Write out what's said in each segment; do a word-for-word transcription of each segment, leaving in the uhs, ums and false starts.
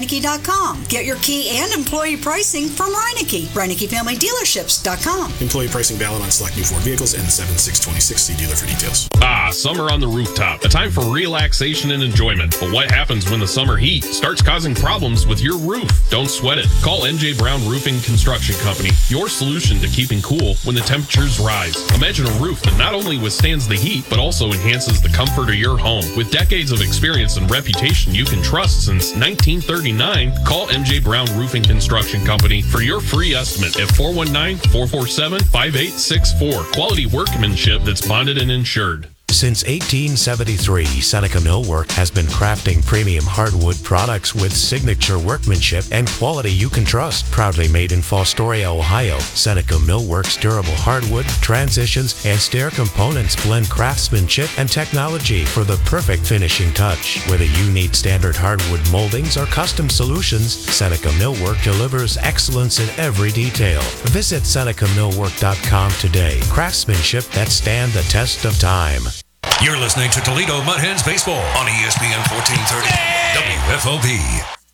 Reineke dot com. Get your key and employee pricing from Reineke. Reineke Family Dealerships dot com. Employee pricing valid on select new Ford vehicles and seven six twenty-six. See dealer for details. Ah, summer on the rooftop. A time for relaxation and enjoyment. But what happens when the summer heat starts causing problems with your roof? Don't sweat it. Call M J Brown Roofing Construction Company, your solution to keeping cool when the temperatures rise. Imagine a roof that not only withstands the heat, but also enhances the comfort of your home. With decades of experience and reputation you can trust since nineteen thirty-nine, call M J Brown Roofing Construction Company for your free estimate at four one nine, four four seven, five eight six four. Quality workmanship that's bonded and insured. Since eighteen seventy-three, Seneca Millwork has been crafting premium hardwood products with signature workmanship and quality you can trust. Proudly made in Fostoria, Ohio, Seneca Millwork's durable hardwood, transitions, and stair components blend craftsmanship and technology for the perfect finishing touch. Whether you need standard hardwood moldings or custom solutions, Seneca Millwork delivers excellence in every detail. Visit Seneca Millwork dot com today. Craftsmanship that stand the test of time. You're listening to Toledo Mud Hens Baseball on E S P N fourteen thirty W F O B.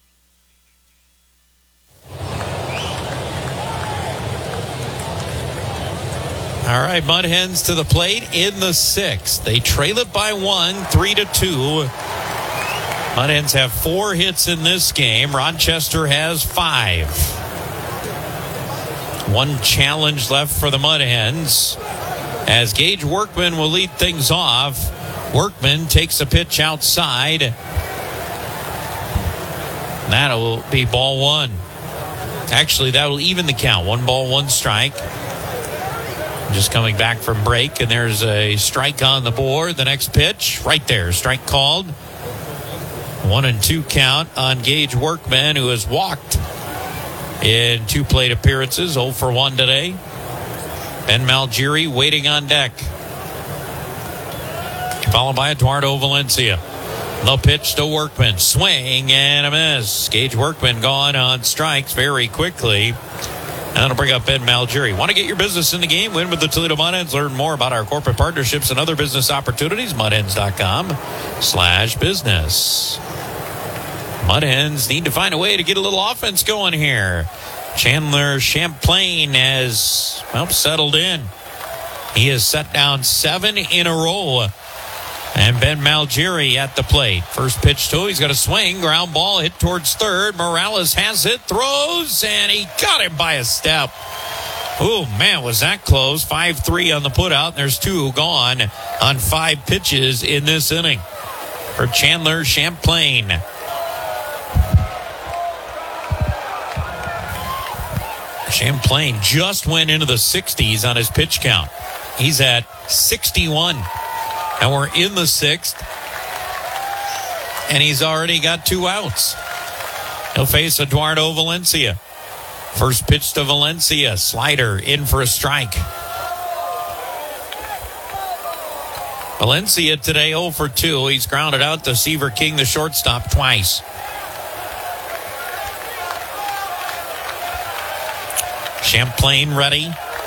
All right, Mud Hens to the plate in the sixth. They trail it by one, three to two. Mud Hens have four hits in this game. Rochester has five. One challenge left for the Mud Hens, as Gage Workman will lead things off. Workman takes a pitch outside. That'll be ball one. Actually, that will even the count. One ball, one strike. Just coming back from break, and there's a strike on the board. The next pitch, right there, strike called. One and two count on Gage Workman, who has walked in two plate appearances, oh for one today. Ben Malgiri waiting on deck. Followed by Eduardo Valencia. The pitch to Workman. Swing and a miss. Gage Workman gone on strikes very quickly. And that'll bring up Ben Malgiri. Want to get your business in the game? Win with the Toledo Mud Hens. Learn more about our corporate partnerships and other business opportunities. mud hens dot com slash business. Mud Hens need to find a way to get a little offense going here. Chandler Champlain has, well, settled in. He has set down seven in a row. And Ben Malgiri at the plate. First pitch to, he's got a swing. Ground ball hit towards third. Morales has it, throws, and he got him by a step. Oh, man, was that close. five three on the putout. There's two gone on five pitches in this inning for Chandler Champlain. Champlain just went into the sixties on his pitch count. He's at sixty-one. And we're in the sixth. And he's already got two outs. He'll face Eduardo Valencia. First pitch to Valencia. Slider in for a strike. Valencia today oh for two. He's grounded out to Seaver King, the shortstop, twice. Champlain ready.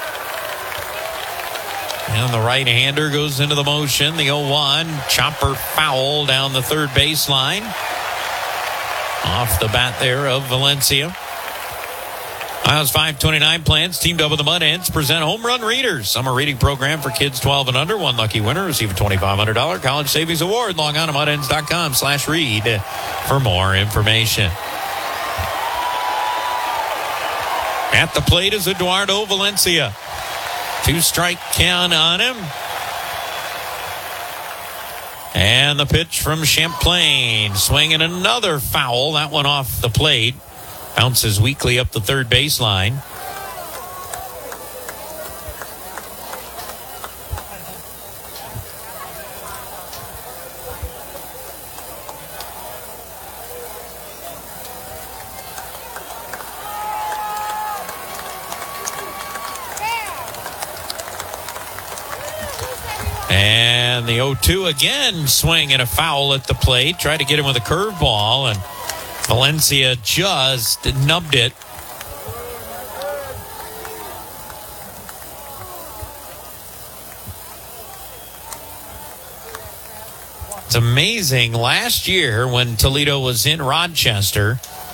And the right-hander goes into the motion. The oh one. Chopper foul down the third baseline. Off the bat there of Valencia. Ohio's five twenty-nine plans teamed up with the Mud Hens present Home Run Readers. Summer reading program for kids twelve and under. One lucky winner receive a twenty-five hundred dollars college savings award. Log on to mud hens dot com slash read for more information. At the plate is Eduardo Valencia. Two strike count on him. And the pitch from Champlain. Swinging another foul. That one off the plate. Bounces weakly up the third baseline. And the oh two again, swing and a foul at the plate. Tried to get him with a curveball, and Valencia just nubbed it. It's amazing. Last year when Toledo was in Rochester,